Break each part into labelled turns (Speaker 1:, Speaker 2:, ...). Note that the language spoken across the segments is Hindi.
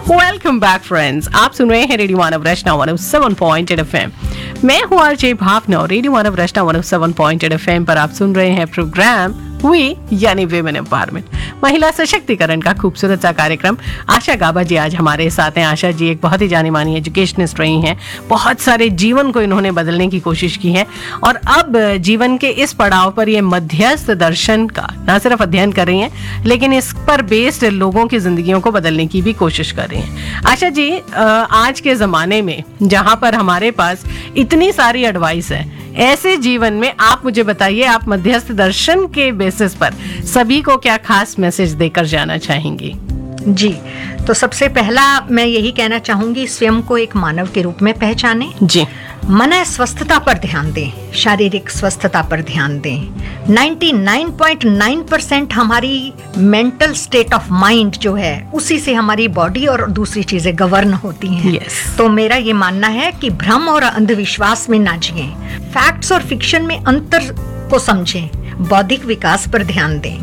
Speaker 1: वेलकम बैक फ्रेंड्स, आप सुन रहे हैं रेडियो मानव रचना 107.8 FM। मैं हूँ आरजे भावना और रेडियो मानव रचना 107.8 FM पर आप सुन रहे हैं प्रोग्राम वी यानी विमेन एम्पावरमेंट, महिला सशक्तिकरण का खूबसूरत सा कार्यक्रम। आशा गाबा जी आज हमारे साथ हैं। आशा जी एक बहुत ही जानी मानी एजुकेशनिस्ट रही हैं, बहुत सारे जीवन को इन्होंने बदलने की कोशिश की है और अब जीवन के इस पड़ाव पर ये मध्यस्थ दर्शन का न सिर्फ अध्ययन कर रही हैं लेकिन इस पर बेस्ड लोगों की जिंदगियों को बदलने की भी कोशिश कर रही हैं। आशा जी, आज के जमाने में जहाँ पर हमारे पास इतनी सारी एडवाइस है, ऐसे जीवन में आप मुझे बताइए, आप मध्यस्थ दर्शन के बेसिस पर सभी को क्या खास मैसेज देकर जाना चाहेंगी?
Speaker 2: जी, तो सबसे पहला मैं यही कहना चाहूंगी, स्वयं को एक मानव के रूप में पहचानें।
Speaker 1: जी,
Speaker 2: मन स्वस्थता पर ध्यान दें, शारीरिक स्वस्थता पर ध्यान दें। 99.9% हमारी मेंटल स्टेट ऑफ माइंड जो है उसी से हमारी बॉडी और दूसरी चीजें गवर्न होती हैं।
Speaker 1: Yes.
Speaker 2: तो मेरा ये मानना है कि भ्रम और अंधविश्वास में ना जिएं, फैक्ट्स और फिक्शन में अंतर को समझें, बौद्धिक विकास पर ध्यान दें।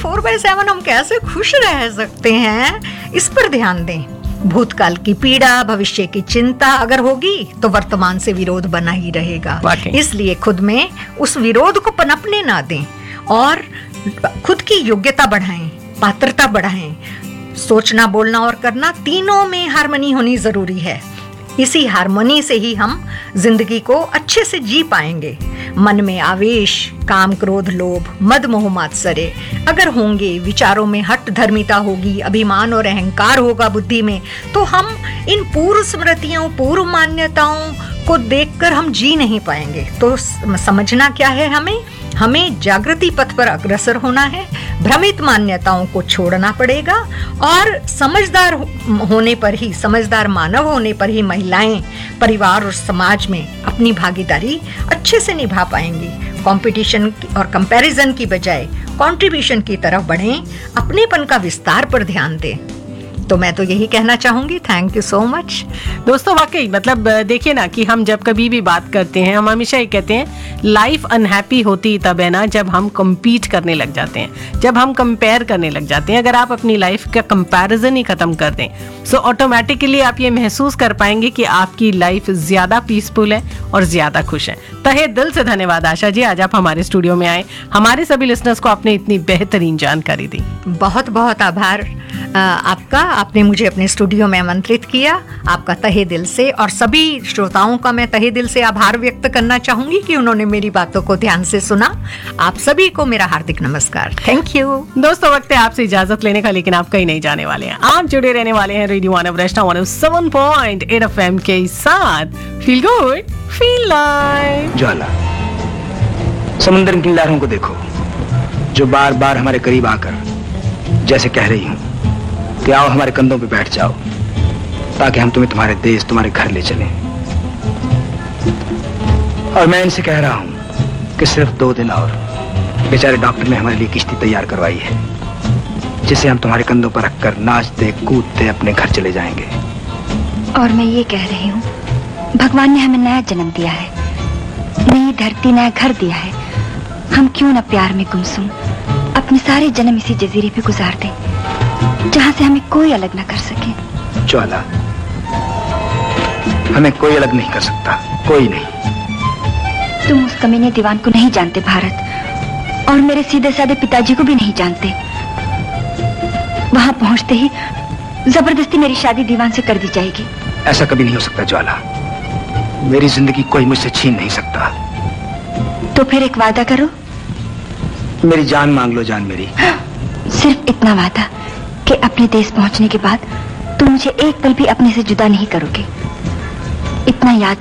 Speaker 2: 24/7 हम कैसे खुश रह सकते हैं, इस पर ध्यान दें। भूतकाल की पीड़ा, भविष्य की चिंता अगर होगी तो वर्तमान से विरोध बना ही रहेगा। इसलिए खुद में उस विरोध को पनपने ना दें और खुद की योग्यता बढ़ाएं, पात्रता बढ़ाएं। सोचना, बोलना और करना तीनों में हार्मनी होनी जरूरी है। इसी हार्मनी से ही हम जिंदगी को अच्छे से जी पाएंगे। मन में आवेश, काम, क्रोध, लोभ, मद, मोह, मात्सर्य अगर होंगे, विचारों में हट धर्मिता होगी, अभिमान और अहंकार होगा बुद्धि में, तो हम इन पूर्व स्मृतियों, पूर्व मान्यताओं को देखकर हम जी नहीं पाएंगे। तो समझना क्या है, हमें जागृति पथ पर अग्रसर होना है, भ्रमित मान्यताओं को छोड़ना पड़ेगा और समझदार होने पर ही, समझदार मानव होने पर ही महिलाएं परिवार और समाज में अपनी भागीदारी अच्छे से निभा पाएंगी। कंपटीशन और कंपैरिजन की बजाय कंट्रीब्यूशन की तरफ बढ़ें, अपनेपन का विस्तार पर ध्यान दें। तो मैं तो यही कहना चाहूंगी। Thank you so much.
Speaker 1: दोस्तों, वाकई मतलब देखिए ना कि हम जब कभी भी बात करते हैं, हम हमेशा ये कहते हैं लाइफ अनहैप्पी होती तब है ना जब हम कम्पीट करने लग जाते हैं, जब हम कंपेयर करने लग जाते हैं। अगर आप अपनी लाइफ का कंपैरिजन ही खत्म कर दें सो ऑटोमेटिकली आप ये महसूस कर पाएंगे कि आपकी लाइफ ज्यादा पीसफुल है और ज्यादा खुश है। तहे दिल से धन्यवाद आशा जी, आज आप हमारे स्टूडियो में आए, हमारे सभी लिसनर्स को आपने इतनी बेहतरीन जानकारी दी।
Speaker 2: बहुत बहुत आभार आपका, आपने मुझे अपने स्टूडियो में आमंत्रित किया। आपका तहे दिल से, और सभी श्रोताओं का मैं तहे दिल से आभार व्यक्त करना चाहूंगी कि उन्होंने मेरी बातों को ध्यान से सुना। आप सभी को मेरा हार्दिक नमस्कार। Thank you.
Speaker 1: दोस्तों, वक्त है आपसे इजाजत लेने का, लेकिन आप कहीं नहीं जाने वाले हैं। आप जुड़े रहने वाले हैं रेडियो मानव रचना 107.8 FM के साथ। Feel good, feel live.
Speaker 3: ज्वाला, समुद्र की लहरों को देखो जो बार बार हमारे करीब आकर जैसे कह रही हूं कि आओ हमारे कंधों पे बैठ जाओ ताकि हम तुम्हें तुम्हारे देश, तुम्हारे घर ले चलें। और मैं इनसे कह रहा हूं कि सिर्फ 2 दिन और। बेचारे डॉक्टर ने हमारे लिए किश्ती तैयार करवाई है जिसे हम तुम्हारे कंधों पर रखकर नाचते कूदते अपने घर चले जाएंगे।
Speaker 4: और मैं ये कह रही हूँ, भगवान ने हमें नया जन्म दिया है, नई धरती, नया घर दिया है। हम क्यों न प्यार में गुमसुम अपने सारे जन्म इसी जजीरे पे गुजार दें जहाँ से हमें कोई अलग न कर सके।
Speaker 3: ज्वाला, हमें कोई अलग नहीं कर सकता, कोई नहीं।
Speaker 4: तुम उस कमीने दीवान को नहीं जानते भारत, और मेरे सीधे साधे पिताजी को भी नहीं जानते। वहां पहुंचते ही जबरदस्ती मेरी शादी दीवान से कर दी जाएगी।
Speaker 3: ऐसा कभी नहीं हो सकता ज्वाला, मेरी जिंदगी कोई मुझसे छीन नहीं सकता।
Speaker 4: तो फिर एक वादा करो।
Speaker 3: मेरी जान मांग लो, जान मेरी।
Speaker 4: सिर्फ इतना वादा कि अपने देश पहुंचने के बाद तुम मुझे एक पल भी अपने से जुदा नहीं करोगे। इतना याद